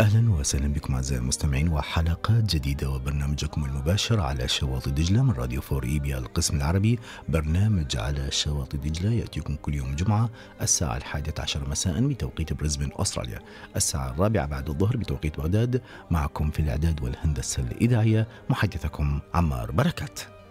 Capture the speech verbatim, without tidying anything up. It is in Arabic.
أهلا وسهلا بكم أعزائي المستمعين وحلقات جديدة وبرنامجكم المباشر على شواطئ دجلة من راديو فور إيبيا القسم العربي. برنامج على شواطئ دجلة يأتيكم كل يوم جمعة الساعة الحادية عشر مساء بتوقيت بريسبن أستراليا، الساعة الرابعة بعد الظهر بتوقيت بغداد. معكم في الإعداد والهندسة الإذاعية محدثكم عمار بركات.